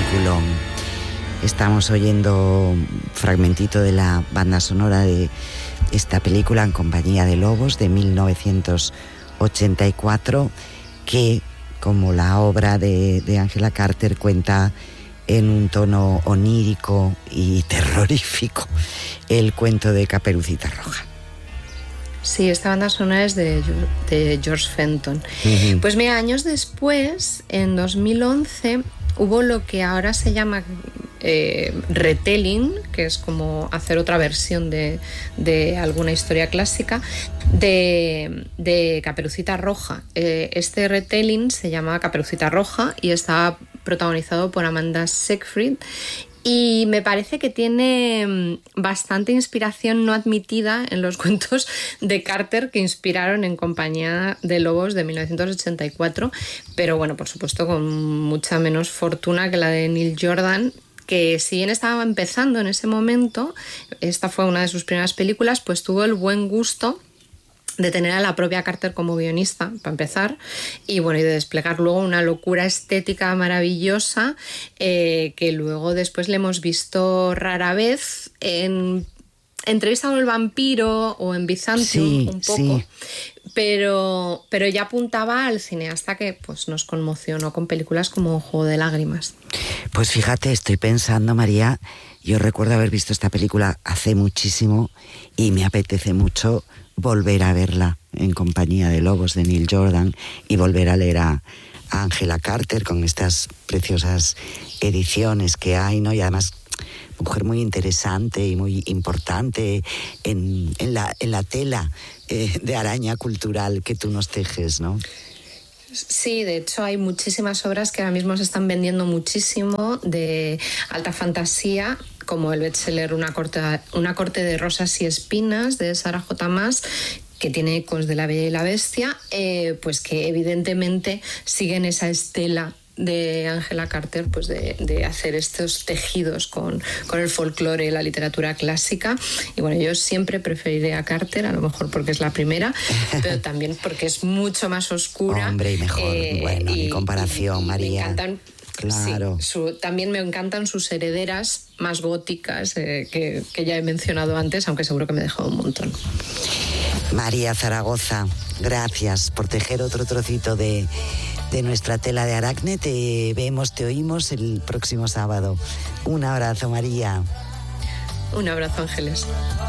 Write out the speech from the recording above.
peliculón. Estamos oyendo un fragmentito de la banda sonora de esta película, En compañía de lobos, de 1984, que, como la obra de Angela Carter, cuenta en un tono onírico y terrorífico el cuento de Caperucita Roja. Sí, esta banda sonora es de George Fenton. Uh-huh. Pues mira, años después, en 2011, hubo lo que ahora se llama retelling, que es como hacer otra versión de alguna historia clásica de Caperucita Roja. Este retelling se llama Caperucita Roja y está protagonizado por Amanda Seyfried. Y me parece que tiene bastante inspiración no admitida en los cuentos de Carter que inspiraron En compañía de lobos de 1984, pero bueno, por supuesto con mucha menos fortuna que la de Neil Jordan, que si bien estaba empezando en ese momento, esta fue una de sus primeras películas, pues tuvo el buen gusto de tener a la propia Carter como guionista, para empezar, y bueno, y de desplegar luego una locura estética maravillosa que luego después le hemos visto rara vez en Entrevista con el vampiro o en Byzantium, un poco, sí. Pero ya apuntaba al cineasta que pues nos conmocionó con películas como Juego de lágrimas. Pues fíjate, estoy pensando, María, yo recuerdo haber visto esta película hace muchísimo y me apetece mucho volver a verla, En compañía de lobos, de Neil Jordan, y volver a leer a Angela Carter con estas preciosas ediciones que hay, ¿no? Y además mujer muy interesante y muy importante en la tela de araña cultural que tú nos tejes, ¿no? Sí, de hecho hay muchísimas obras que ahora mismo se están vendiendo muchísimo de alta fantasía, como el bestseller Una corte de rosas y espinas, de Sarah J. Maas, que tiene ecos de La Bella y la Bestia, pues que evidentemente siguen esa estela de Angela Carter, pues de hacer estos tejidos con el folclore y la literatura clásica. Y bueno, yo siempre preferiré a Carter, a lo mejor porque es la primera, pero también porque es mucho más oscura. Hombre, y mejor, bueno, ni comparación, María. Me encantan. Claro. Sí, también me encantan sus herederas más góticas que ya he mencionado antes, aunque seguro que me he dejado un montón. María Zaragoza, gracias por tejer otro trocito de nuestra tela de Aracne. Te vemos, te oímos el próximo sábado. Un abrazo, María. Un abrazo, Ángeles.